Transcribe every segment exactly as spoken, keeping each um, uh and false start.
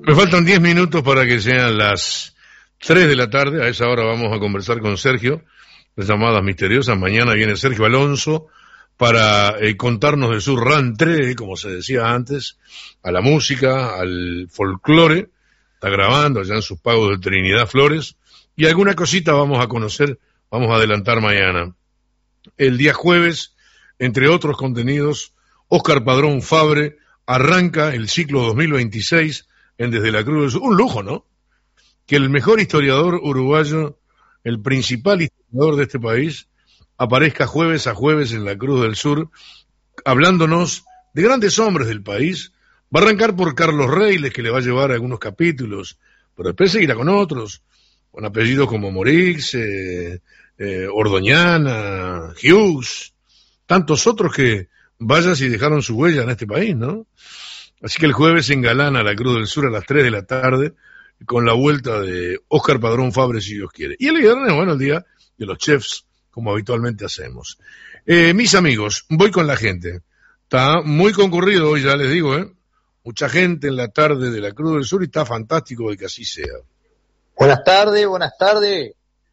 Me faltan diez minutos para que sean las tres de la tarde. A esa hora vamos a conversar con Sergio, las llamadas misteriosas. Mañana viene Sergio Alonso para eh, contarnos de su rentrée, como se decía antes, a la música, al folclore. Está grabando allá en sus pagos de Trinidad Flores. Y alguna cosita vamos a conocer, vamos a adelantar mañana. El día jueves, entre otros contenidos, Óscar Padrón Fabre arranca el ciclo dos mil veintiséis en Desde la Cruz del Sur. Un lujo, ¿no? Que el mejor historiador uruguayo, el principal historiador de este país, aparezca jueves a jueves en la Cruz del Sur, hablándonos de grandes hombres del país. Va a arrancar por Carlos Reyles, que le va a llevar algunos capítulos, pero después seguirá con otros, con apellidos como Morix, eh, eh, Ordoñana, Hughes, tantos otros que vaya si dejaron su huella en este país, ¿no? Así que el jueves se engalana la Cruz del Sur a las tres de la tarde con la vuelta de Óscar Padrón Fabre, si Dios quiere. Y el viernes, bueno, el día de los chefs, como habitualmente hacemos. Eh, mis amigos, voy con la gente. Está muy concurrido hoy, ya les digo, ¿eh? Mucha gente en la tarde de la Cruz del Sur y está fantástico de que así sea. Buenas tardes, buenas tardes.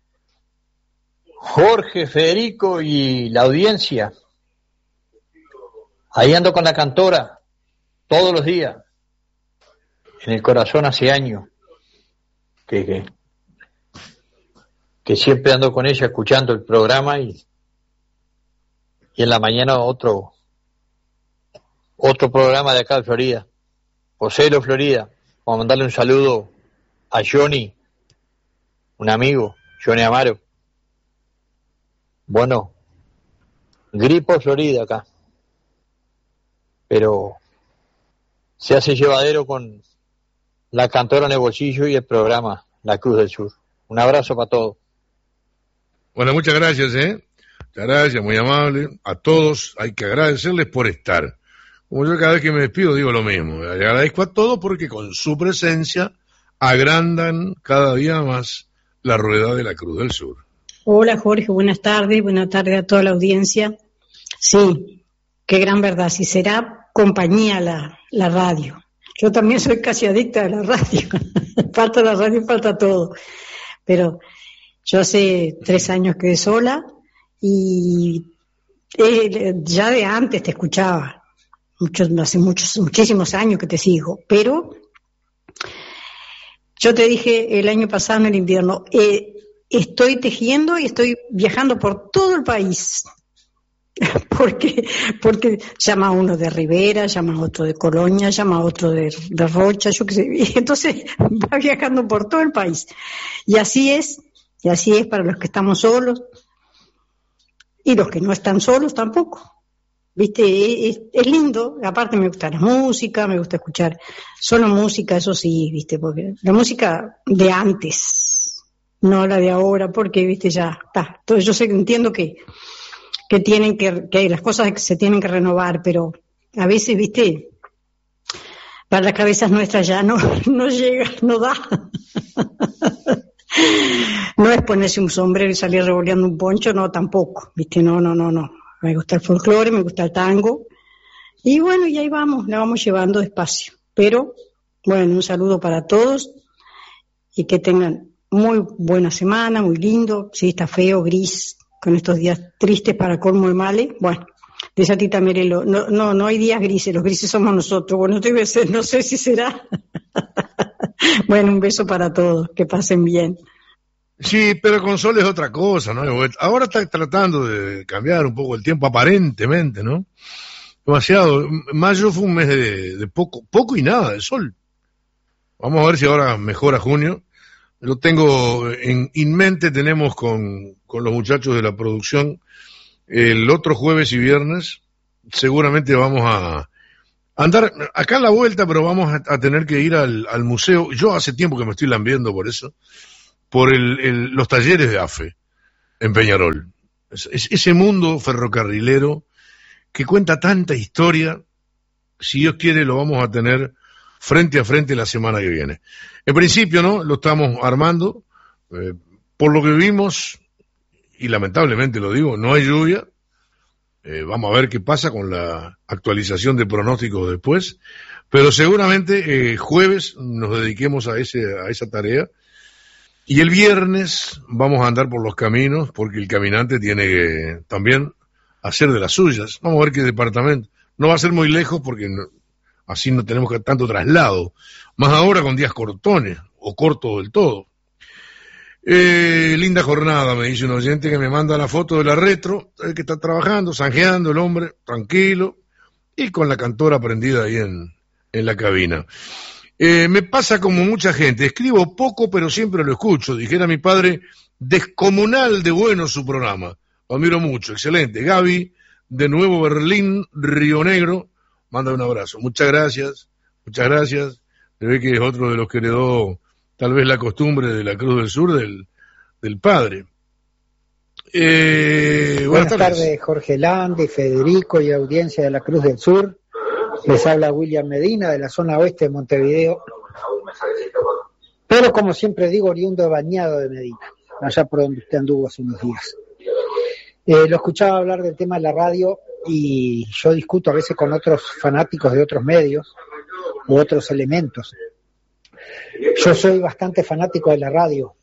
Jorge, Federico y la audiencia. Ahí ando con la cantora. Todos los días, en el corazón hace años, que, que, que siempre ando con ella escuchando el programa y, y en la mañana otro, otro programa de acá de Florida, Poselo, Florida. Vamos a mandarle un saludo a Johnny, un amigo, Johnny Amaro. Bueno, Gripo, Florida acá, pero se hace llevadero con la cantora en el bolsillo y el programa La Cruz del Sur. Un abrazo para todos. Bueno, muchas gracias, ¿eh? Muchas gracias, muy amable. A todos hay que agradecerles por estar. Como yo cada vez que me despido digo lo mismo. Le agradezco a todos porque con su presencia agrandan cada día más la rueda de la Cruz del Sur. Hola Jorge, buenas tardes. Buenas tardes a toda la audiencia. Sí, qué gran verdad. Si será compañía la, la radio. Yo también soy casi adicta a la radio. Falta la radio, falta todo. Pero yo hace tres años quedé sola y eh, ya de antes te escuchaba. Muchos, hace muchos, muchísimos años que te sigo. Pero yo te dije el año pasado en el invierno, eh, estoy tejiendo y estoy viajando por todo el país. Porque, porque llama a uno de Rivera, llama a otro de Colonia, llama a otro de, de Rocha, yo qué sé, y entonces va viajando por todo el país. Y así es, y así es para los que estamos solos, y los que no están solos tampoco. Viste, es, es lindo, aparte me gusta la música, me gusta escuchar solo música, eso sí, viste, porque la música de antes, no la de ahora, porque viste, ya está. Entonces yo sé, entiendo que que tienen que, que las cosas se tienen que renovar, pero a veces, viste, para las cabezas nuestras ya no, no llega, no da. No es ponerse un sombrero y salir revoleando un poncho, no, tampoco, viste, no, no, no, no. Me gusta el folclore, me gusta el tango, y bueno, y ahí vamos, la vamos llevando despacio. Pero, bueno, un saludo para todos, y que tengan muy buena semana, muy lindo, sí, está feo, gris, con estos días tristes para colmo de males. Bueno, dice a Tita Merelo, no, no, no hay días grises, los grises somos nosotros. Bueno, debe ser, no sé si será. Bueno, un beso para todos, que pasen bien. Sí, pero con sol es otra cosa, ¿no? Ahora está tratando de cambiar un poco el tiempo, aparentemente, ¿no? Demasiado. Mayo fue un mes de, de poco, poco y nada de sol. Vamos a ver si ahora mejora junio. Lo tengo en, en mente, tenemos con, con los muchachos de la producción el otro jueves y viernes, seguramente vamos a andar acá en la vuelta, pero vamos a, a tener que ir al, al museo. Yo hace tiempo que me estoy lambiendo por eso, por el, el, los talleres de AFE en Peñarol. Es, es ese mundo ferrocarrilero que cuenta tanta historia, si Dios quiere lo vamos a tener frente a frente la semana que viene. En principio, ¿no? Lo estamos armando. Eh, por lo que vimos, y lamentablemente lo digo, no hay lluvia. Eh, vamos a ver qué pasa con la actualización de pronósticos después. Pero seguramente eh, jueves nos dediquemos a ese a esa tarea. Y el viernes vamos a andar por los caminos, porque el caminante tiene que también hacer de las suyas. Vamos a ver qué departamento. No va a ser muy lejos porque no, así no tenemos que tanto traslado. Más ahora con días cortones, o corto del todo. Eh, linda jornada, me dice un oyente que me manda la foto de la retro, el que está trabajando, zanjeando el hombre, tranquilo, y con la cantora prendida ahí en, en la cabina. Eh, me pasa como mucha gente, escribo poco pero siempre lo escucho, dijera mi padre, descomunal de bueno su programa, lo admiro mucho, excelente. Gaby, de Nuevo Berlín, Río Negro, manda un abrazo, muchas gracias, muchas gracias, se ve que es otro de los que heredó tal vez la costumbre de la Cruz del Sur del, del padre. Eh, buenas, buenas tardes. tardes, Jorge Landi, Federico y audiencia de la Cruz del Sur. Les habla William Medina de la zona oeste de Montevideo, pero como siempre digo, oriundo de Bañado de Medina, allá por donde usted anduvo hace unos días. Eh, lo escuchaba hablar del tema de la radio y yo discuto a veces con otros fanáticos de otros medios u otros elementos. Yo soy bastante fanático de la radio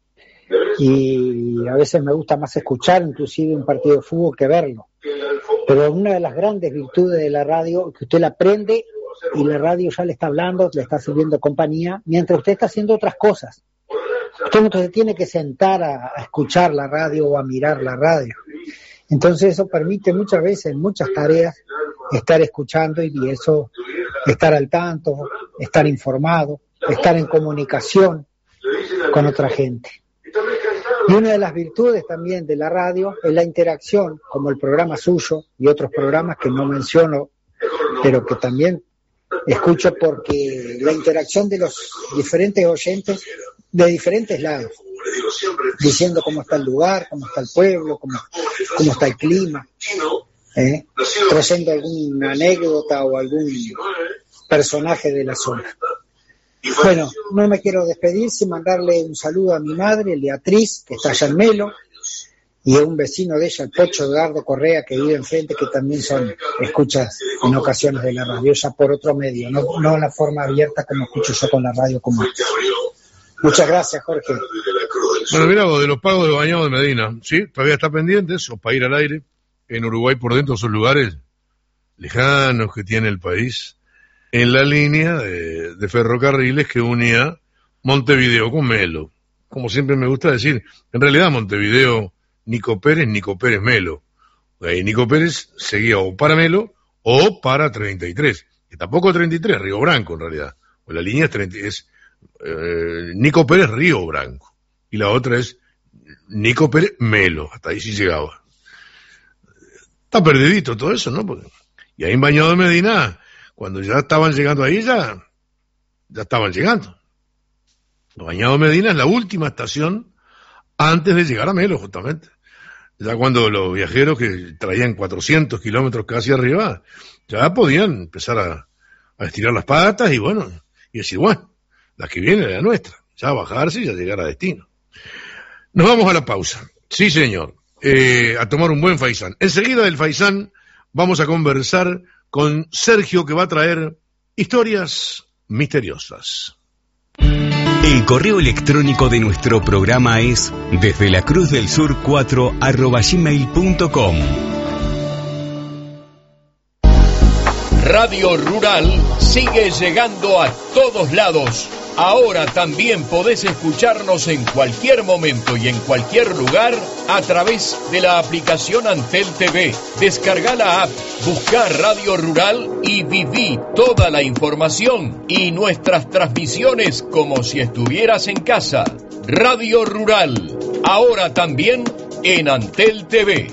y a veces me gusta más escuchar inclusive un partido de fútbol que verlo. Pero una de las grandes virtudes de la radio es que usted la prende y la radio ya le está hablando, le está sirviendo compañía, mientras usted está haciendo otras cosas. Usted no se tiene que sentar a, a escuchar la radio o a mirar la radio. Entonces eso permite muchas veces en muchas tareas estar escuchando y eso, estar al tanto, estar informado, estar en comunicación con otra gente. Y una de las virtudes también de la radio es la interacción, como el programa suyo y otros programas que no menciono, pero que también escucho porque la interacción de los diferentes oyentes de diferentes lados, diciendo cómo está el lugar, cómo está el pueblo, cómo, cómo está el clima, ¿eh? trayendo alguna anécdota o algún personaje de la zona. Bueno, no me quiero despedir sin mandarle un saludo a mi madre, Beatriz, que está allá en Melo, y a un vecino de ella, el Pocho Edgardo Correa, que vive enfrente, que también son escuchas en ocasiones de la radio, ya por otro medio, no, no en la forma abierta como escucho yo con la radio común. Muchas gracias, Jorge. Bueno, mira vos, de los pagos de Bañado de Medina, ¿sí? Todavía está pendiente eso, para ir al aire, en Uruguay por dentro, esos lugares lejanos que tiene el país, en la línea de, de ferrocarriles que unía Montevideo con Melo. Como siempre me gusta decir, en realidad Montevideo, Nico Pérez, Nico Pérez Melo. Y Nico Pérez seguía o para Melo o para treinta y tres, que tampoco treinta y tres, Río Branco en realidad. O la línea es, treinta, es eh, Nico Pérez Río Branco. Y la otra es Nico Pérez Melo, hasta ahí sí llegaba. Está perdidito todo eso, ¿no? Porque, y ahí en Bañado de Medina, cuando ya estaban llegando ahí, ya, ya estaban llegando. Bañado Medina es la última estación antes de llegar a Melo, justamente. Ya cuando los viajeros que traían cuatrocientos kilómetros casi arriba, ya podían empezar a, a estirar las patas y bueno, y decir, bueno, la que viene es la nuestra. Ya bajarse y ya llegar a destino. Nos vamos a la pausa. Sí, señor. Eh, a tomar un buen faisán. Enseguida del faisán vamos a conversar con Sergio, que va a traer historias misteriosas. El correo electrónico de nuestro programa es desde la cruz del sur cuatro arroba gmail punto com. Radio Rural sigue llegando a todos lados. Ahora también podés escucharnos en cualquier momento y en cualquier lugar a través de la aplicación Antel T V. Descarga la app, busca Radio Rural y viví toda la información y nuestras transmisiones como si estuvieras en casa. Radio Rural, ahora también en Antel T V.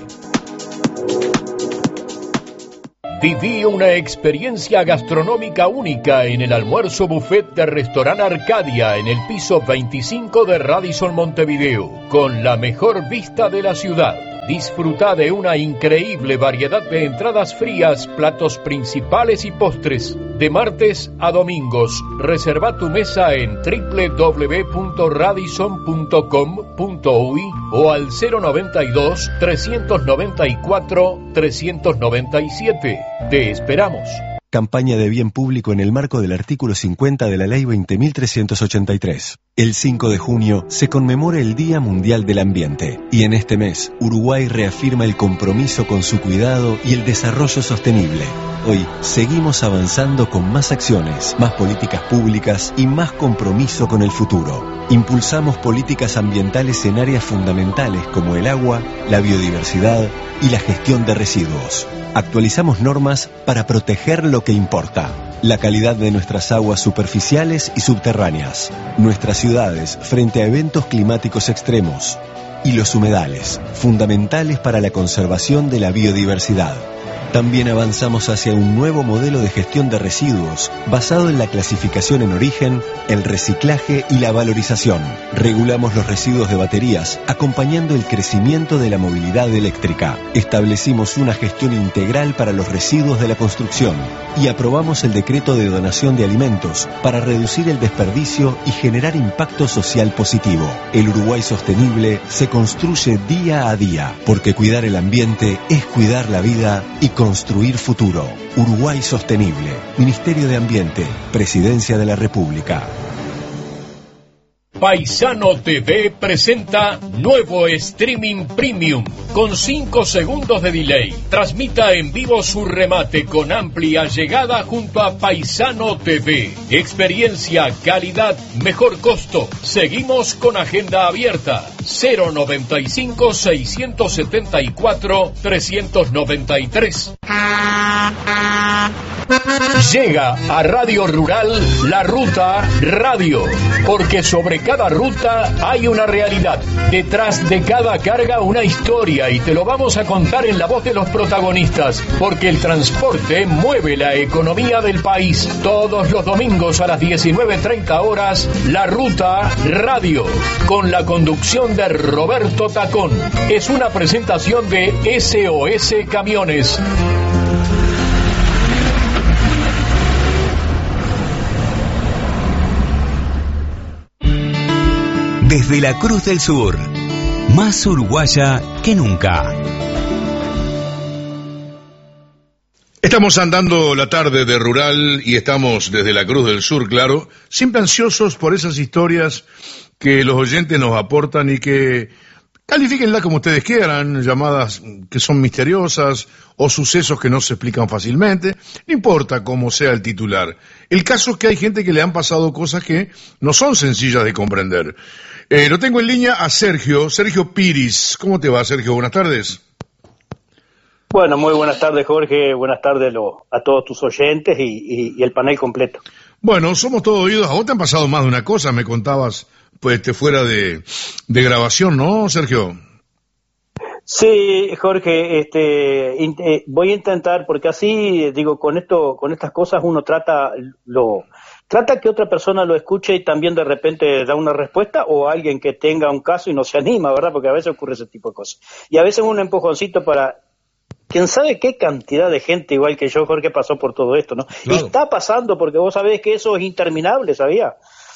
Viví una experiencia gastronómica única en el almuerzo buffet de Restaurant Arcadia en el piso veinticinco de Radisson Montevideo, con la mejor vista de la ciudad. Disfruta de una increíble variedad de entradas frías, platos principales y postres. De martes a domingos, reserva tu mesa en doble u doble u doble u punto radisson punto com punto uy o al cero noventa y dos, trescientos noventa y cuatro, trescientos noventa y siete. Te esperamos. campaña de bien público en el marco del artículo cincuenta de la Ley veinte mil trescientos ochenta y tres. El cinco de junio se conmemora el Día Mundial del Ambiente y en este mes Uruguay reafirma el compromiso con su cuidado y el desarrollo sostenible. Hoy seguimos avanzando con más acciones, más políticas públicas y más compromiso con el futuro. Impulsamos políticas ambientales en áreas fundamentales como el agua, la biodiversidad y la gestión de residuos. Actualizamos normas para proteger lo que importa: la calidad de nuestras aguas superficiales y subterráneas, nuestras ciudades frente a eventos climáticos extremos y los humedales, fundamentales para la conservación de la biodiversidad. También avanzamos hacia un nuevo modelo de gestión de residuos basado en la clasificación en origen, el reciclaje y la valorización. Regulamos los residuos de baterías, acompañando el crecimiento de la movilidad eléctrica. Establecimos una gestión integral para los residuos de la construcción y aprobamos el decreto de donación de alimentos para reducir el desperdicio y generar impacto social positivo. El Uruguay sostenible se construye día a día, porque cuidar el ambiente es cuidar la vida y construir futuro. Uruguay Sostenible. Ministerio de Ambiente. Presidencia de la República. Paisano T V presenta nuevo streaming premium con cinco segundos de delay. Transmita en vivo su remate con amplia llegada junto a Paisano T V. Experiencia, calidad, mejor costo. Seguimos con agenda abierta. cero noventa y cinco, seiscientos setenta y cuatro, trescientos noventa y tres. Llega a Radio Rural La Ruta Radio, porque sobre cada ruta hay una realidad. Detrás de cada carga una historia, y te lo vamos a contar en la voz de los protagonistas, porque el transporte mueve la economía del país. Todos los domingos a las diecinueve treinta horas, La Ruta Radio, con la conducción de Roberto Tacón. Es una presentación de S O S Camiones. Desde la Cruz del Sur, más uruguaya que nunca. Estamos andando la tarde de Rural y estamos desde la Cruz del Sur, claro, siempre ansiosos por esas historias que los oyentes nos aportan y que califíquenla como ustedes quieran, llamadas que son misteriosas o sucesos que no se explican fácilmente, no importa cómo sea el titular. El caso es que hay gente que le han pasado cosas que no son sencillas de comprender. Eh, lo tengo en línea a Sergio, Sergio Piris. ¿Cómo te va, Sergio? Buenas tardes. Bueno, muy buenas tardes, Jorge. Buenas tardes lo, a todos tus oyentes y, y, y el panel completo. Bueno, somos todos oídos. A vos te han pasado más de una cosa, me contabas, pues, te fuera de, de grabación, ¿no, Sergio? Sí, Jorge, este, in, eh, voy a intentar, porque así, digo, con esto, con estas cosas uno trata lo... Trata que otra persona lo escuche y también de repente da una respuesta, o alguien que tenga un caso y no se anima, ¿verdad? Porque a veces ocurre ese tipo de cosas. Y a veces un empujoncito para, quién sabe qué cantidad de gente igual que yo, Jorge, pasó por todo esto, ¿no? Claro. Y está pasando, porque vos sabés que eso es interminable, ¿sabía?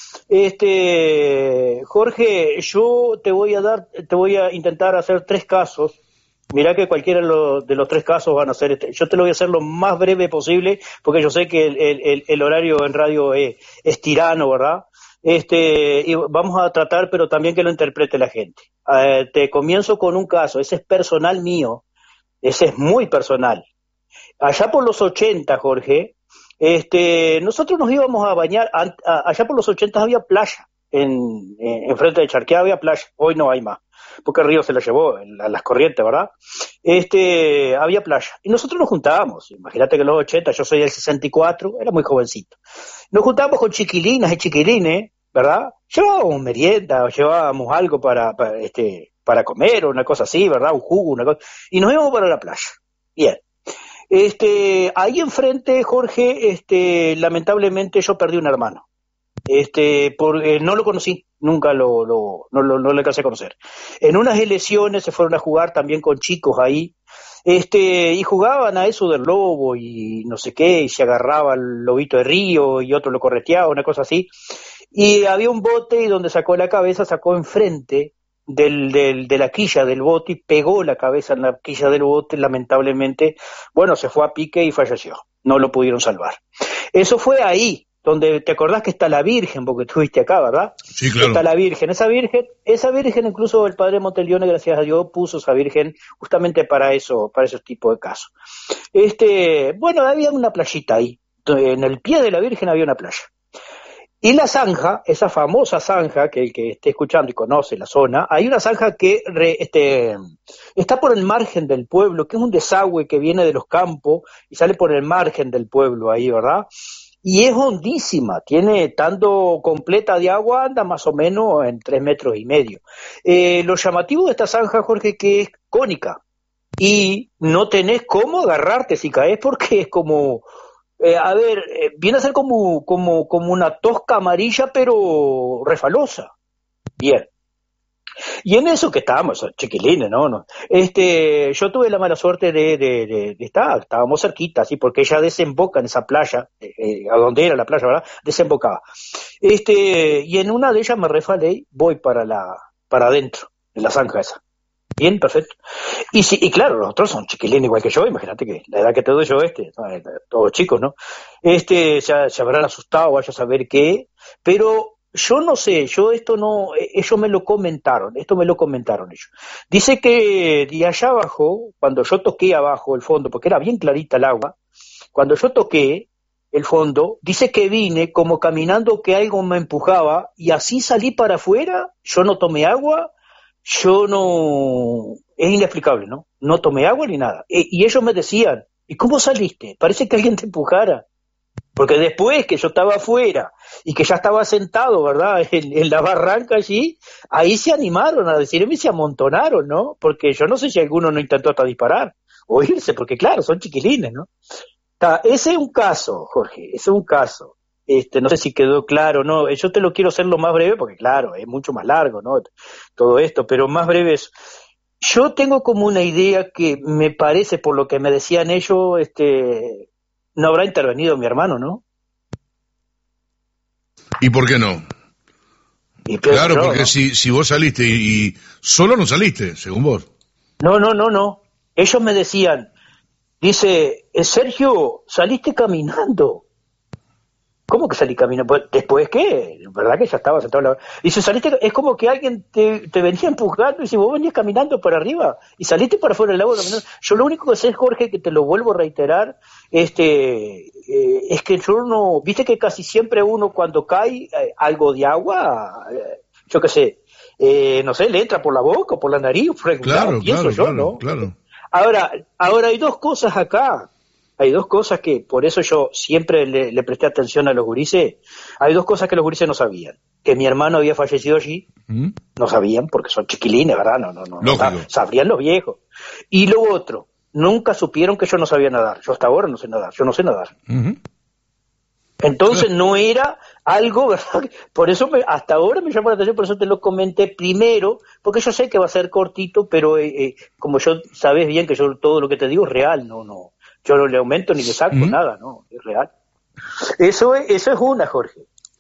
Este, Jorge, yo te voy a dar, te voy a intentar hacer tres casos. Mirá que cualquiera de los, de los tres casos van a ser, este, yo te lo voy a hacer lo más breve posible, porque yo sé que el, el, el horario en radio es, es tirano, ¿verdad? Este, y vamos a tratar, pero también que lo interprete la gente. Eh, te comienzo con un caso, ese es personal mío, ese es muy personal. Allá por los ochenta, Jorge, este, nosotros nos íbamos a bañar, a, a, allá por los ochenta había playa, en, en, en frente de Charqueada había playa, hoy no hay más, porque el río se la llevó, a las corrientes, ¿verdad? Este, había playa. Y nosotros nos juntábamos, imagínate que en los ochenta, yo soy del sesenta y cuatro, era muy jovencito. Nos juntábamos con chiquilinas y chiquilines, ¿verdad? Llevábamos merienda, llevábamos algo para, para, este, para comer, o una cosa así, ¿verdad? Un jugo, una cosa. Y nos íbamos para la playa. Bien. Este, ahí enfrente, Jorge, este, lamentablemente yo perdí un hermano. Este, por, eh, no lo conocí, nunca lo, lo, no, lo, no le alcancé a conocer. En unas elecciones se fueron a jugar también con chicos ahí, este, y jugaban a eso del lobo y no sé qué, y se agarraba el lobito de río y otro lo correteaba, una cosa así. Y había un bote y donde sacó la cabeza, sacó enfrente del, del, de la quilla del bote y pegó la cabeza en la quilla del bote, lamentablemente, bueno, se fue a pique y falleció, no lo pudieron salvar. Eso fue ahí, donde te acordás que está la Virgen, porque estuviste acá, ¿verdad? Sí, claro. Está la Virgen, esa Virgen, esa Virgen incluso el padre Monteleone, gracias a Dios, puso esa Virgen justamente para eso, para esos tipos de casos. Este, bueno, había una playita ahí, en el pie de la Virgen había una playa. Y la zanja, esa famosa zanja, que el que esté escuchando y conoce la zona, hay una zanja que re, este, está por el margen del pueblo, que es un desagüe que viene de los campos y sale por el margen del pueblo ahí, ¿verdad? Y es hondísima, tiene tanto completa de agua, anda más o menos en tres metros y medio. Eh, lo llamativo de esta zanja, Jorge, que es cónica y no tenés cómo agarrarte si caes porque es como... Eh, a ver, eh, viene a ser como, como, como una tosca amarilla, pero refalosa. Bien. Y en eso que estábamos, chiquilines, ¿no? no este Yo tuve la mala suerte de, de, de, de estar, estábamos cerquita, ¿sí? Porque ella desemboca en esa playa, eh, eh, a donde era la playa, ¿verdad? Desembocaba. Este, y en una de ellas me refalé y voy para la, para adentro, en la zanja esa. Bien, perfecto. Y sí, y claro, los otros son chiquilines igual que yo, imagínate que la edad que te doy yo, este, todos chicos, ¿no? Este, se, se habrán asustado, vaya a saber qué, pero yo no sé, yo esto no, ellos me lo comentaron, esto me lo comentaron ellos. Dice que de allá abajo, cuando yo toqué abajo el fondo, porque era bien clarita el agua, cuando yo toqué el fondo, dice que vine como caminando que algo me empujaba y así salí para afuera, yo no tomé agua, yo no... es inexplicable, ¿no? No tomé agua ni nada. E, y ellos me decían, ¿y cómo saliste? Parece que alguien te empujara. Porque después que yo estaba afuera y que ya estaba sentado, ¿verdad?, en, en la barranca allí, ahí se animaron a decirme y se amontonaron, ¿no? Porque yo no sé si alguno no intentó hasta disparar o irse, porque claro, son chiquilines, ¿no? Está, ese es un caso, Jorge, ese es un caso. Este, no sé si quedó claro, no, yo te lo quiero hacer lo más breve porque claro, es mucho más largo, ¿no? Todo esto, pero más breve es, yo tengo como una idea que me parece, por lo que me decían ellos, este, no habrá intervenido mi hermano, ¿no? ¿Y por qué no? Y claro, no, porque ¿no? si, si vos saliste y, y solo no saliste, según vos. No, no, no, no, ellos me decían, dice, Sergio, saliste caminando. ¿Cómo que salí caminando? Pues, ¿después qué? ¿Verdad que ya estaba sentado en la... Dice, saliste, es como que alguien te, te venía empujando y si vos venías caminando por arriba y saliste para afuera del agua caminando. Yo lo único que sé, Jorge, que te lo vuelvo a reiterar, este, eh, es que yo no... Viste que casi siempre uno cuando cae eh, algo de agua, eh, yo qué sé, eh, no sé, le entra por la boca o por la nariz, claro, pienso claro, yo, claro, ¿no? Claro. Ahora, ahora hay dos cosas acá. Hay dos cosas que, por eso yo siempre le, le presté atención a los gurises, hay dos cosas que los gurises no sabían. Que mi hermano había fallecido allí, ¿Mm? No sabían, porque son chiquilines, ¿verdad? No, no, no, no sabrían los viejos. Y lo otro, nunca supieron que yo no sabía nadar. Yo hasta ahora no sé nadar, yo no sé nadar. Uh-huh. Entonces no era algo, ¿verdad? Por eso me, hasta ahora me llamó la atención, por eso te lo comenté primero, porque yo sé que va a ser cortito, pero eh, eh, como yo sabes bien que yo todo lo que te digo es real, no, no. Yo no le aumento ni le saco ¿Mm? Nada, no, es real. Eso es, eso es una, Jorge.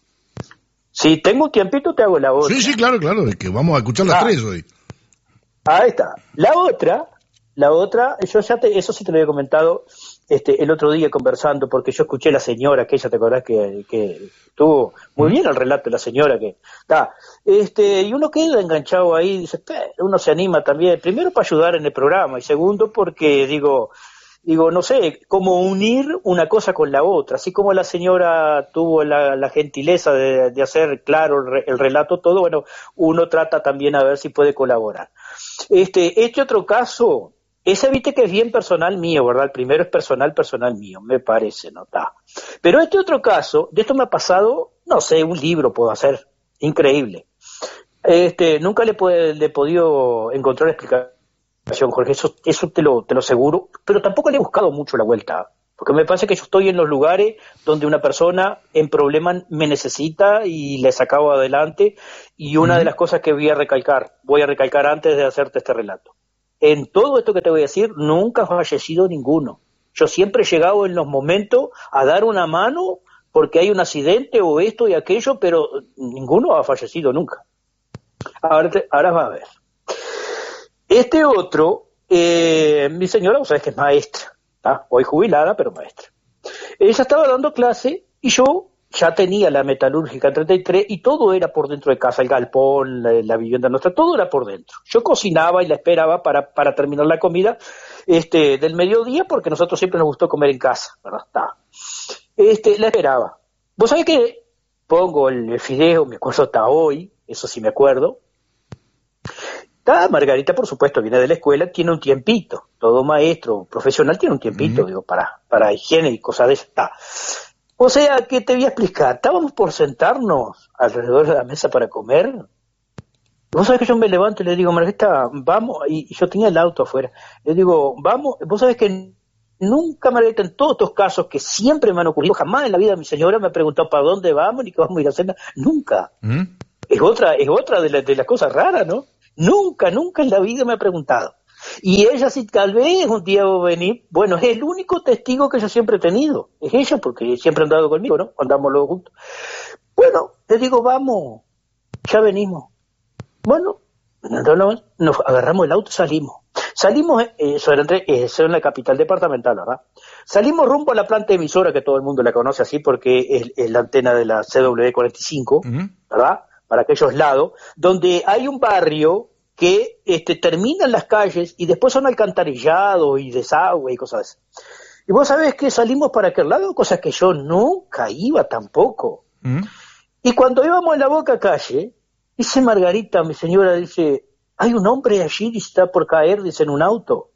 Si tengo un tiempito te hago la otra. Sí, sí, claro, claro, es que vamos a escuchar las ah, tres hoy. Ahí está. La otra, la otra, yo ya te, eso sí te lo había comentado este, el otro día conversando, porque yo escuché a la señora, que ella te acordás que, que estuvo muy bien el relato de la señora que está, este, y uno queda enganchado ahí, dice, uno se anima también, primero para ayudar en el programa, y segundo porque digo, Digo, no sé, cómo unir una cosa con la otra, así como la señora tuvo la, la gentileza de, de hacer claro el, re, el relato todo, bueno, uno trata también a ver si puede colaborar. Este, este otro caso, ese viste que es bien personal mío, ¿verdad? El primero es personal, personal mío, me parece, ¿no? Está. Pero este otro caso, de esto me ha pasado, no sé, un libro puedo hacer, increíble. Este, nunca le, puede, le he podido encontrar explicación. Jorge, eso, eso te lo, te lo aseguro, pero tampoco le he buscado mucho la vuelta, porque me parece que yo estoy en los lugares donde una persona en problema me necesita y le sacaba adelante, y una uh-huh. de las cosas que voy a recalcar, voy a recalcar antes de hacerte este relato, en todo esto que te voy a decir, nunca ha fallecido ninguno. Yo siempre he llegado en los momentos a dar una mano porque hay un accidente o esto y aquello, pero ninguno ha fallecido nunca. Ahora, te, ahora va a ver. Este otro, eh, mi señora, vos sabés que es maestra, ¿tá? Hoy jubilada, pero maestra. Ella estaba dando clase y yo ya tenía la metalúrgica treinta y tres y todo era por dentro de casa, el galpón, la, la vivienda nuestra, todo era por dentro. Yo cocinaba y la esperaba para, para terminar la comida este, del mediodía, porque nosotros siempre nos gustó comer en casa, ¿verdad? Está. Este, la esperaba. Vos sabés que pongo el, el fideo, me acuerdo hasta hoy, eso sí me acuerdo. Está, Margarita, por supuesto, viene de la escuela, tiene un tiempito, todo maestro profesional tiene un tiempito, uh-huh. digo, para, para higiene y cosas de eso. Está. O sea, que te voy a explicar, estábamos por sentarnos alrededor de la mesa para comer. Vos sabés que yo me levanto y le digo, Margarita, vamos, y, y yo tenía el auto afuera, le digo, vamos, vos sabés que nunca, Margarita, en todos estos casos que siempre me han ocurrido, jamás en la vida mi señora me ha preguntado para dónde vamos ni que vamos a ir a cenar, nunca. ¿Mm? Es otra, es otra de, la, de las cosas raras, ¿no? Nunca, nunca en la vida me ha preguntado. Y ella, si tal vez un día va a venir, bueno, es el único testigo que yo siempre he tenido, es ella, porque siempre ha andado conmigo, ¿no? Andamos luego juntos. Bueno, le digo, vamos, ya venimos. Bueno, nos agarramos el auto y salimos. Salimos, eh, eso, era entre, eso era en la capital departamental, ¿verdad? Salimos rumbo a la planta emisora, que todo el mundo la conoce así, porque es, es la antena de la C W cuarenta y cinco, uh-huh. ¿verdad? Para aquellos lados, donde hay un barrio que este, terminan las calles y después son alcantarillados y desagüe y cosas así. Y vos sabés que salimos para aquel lado, cosas que yo nunca iba tampoco. ¿Mm? Y cuando íbamos en la Boca Calle, dice Margarita, mi señora, dice, hay un hombre allí que está por caer, dice, en un auto.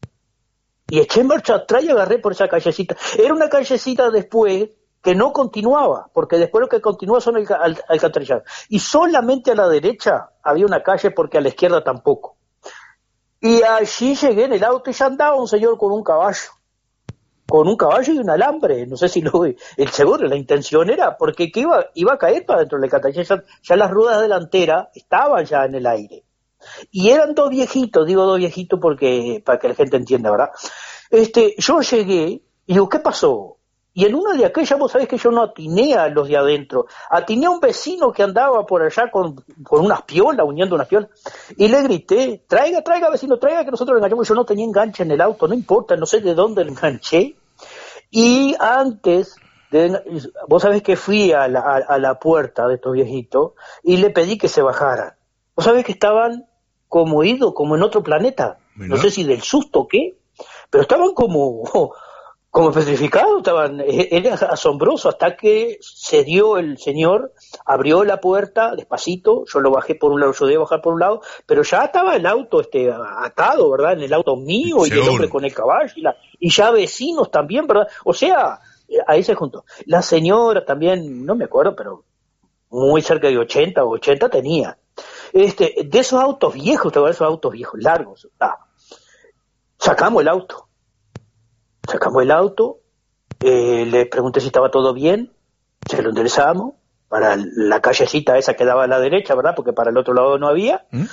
Y eché en marcha atrás y agarré por esa callecita. Era una callecita después que no continuaba, porque después lo que continúa son alcantarillados. Y solamente a la derecha había una calle, porque a la izquierda tampoco. Y allí llegué en el auto y ya andaba un señor con un caballo, con un caballo y un alambre, no sé si lo el seguro, la intención era, porque que iba, iba a caer para dentro del alcantarillado, ya, ya las ruedas delanteras estaban ya en el aire. Y eran dos viejitos, digo dos viejitos porque, para que la gente entienda, ¿verdad? Este, yo llegué y digo, ¿qué pasó? Y en una de aquellas, vos sabés que yo no atiné a los de adentro, atiné a un vecino que andaba por allá con, con unas piolas, uniendo unas piolas, y le grité, traiga, traiga vecino, traiga que nosotros lo enganchamos. Yo no tenía enganche en el auto, no importa, no sé de dónde lo enganché, y antes, de, vos sabés que fui a la, a, a la puerta de estos viejitos, y le pedí que se bajaran. Vos sabés que estaban como idos, como en otro planeta, ¿Mirá? No sé si del susto o qué, pero estaban como... Oh, como petrificados, estaban, era asombroso, hasta que se dio el señor, abrió la puerta despacito, yo lo bajé por un lado, yo debía bajar por un lado, pero ya estaba el auto este atado, ¿verdad? En el auto mío, y el hombre con el caballo, y, la, y ya vecinos también, ¿verdad? O sea, ahí se juntó. La señora también, no me acuerdo, pero muy cerca de ochenta o ochenta tenía. Este, de esos autos viejos, de esos autos viejos, largos, ah, sacamos el auto. Sacamos el auto, eh, le pregunté si estaba todo bien, se lo enderezamos, para la callecita esa que daba a la derecha, ¿verdad? Porque para el otro lado no había. ¿Mm?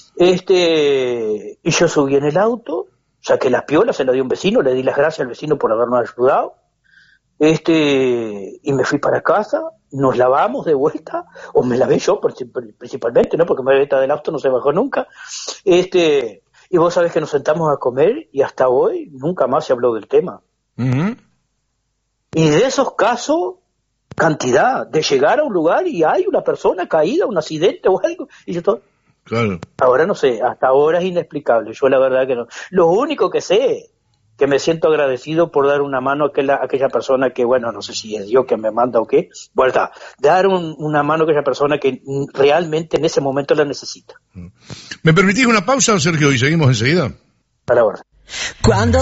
Este, y yo subí en el auto, saqué las piolas, se las di a un vecino, le di las gracias al vecino por habernos ayudado, este, y me fui para casa, nos lavamos de vuelta, o me lavé yo principalmente, ¿no? Porque Margarita del auto no se bajó nunca, este... Y vos sabés que nos sentamos a comer y hasta hoy nunca más se habló del tema. Uh-huh. Y de esos casos, cantidad, de llegar a un lugar y hay una persona caída, un accidente o algo, y yo todo. Claro. Ahora no sé, hasta ahora es inexplicable, yo la verdad que no. Lo único que sé, que me siento agradecido por dar una mano a aquella, a aquella persona que, bueno, no sé si es Dios que me manda o qué, verdad, dar un, una mano a aquella persona que realmente en ese momento la necesita. ¿Me permitís una pausa, Sergio, y seguimos enseguida? A la hora. Cuando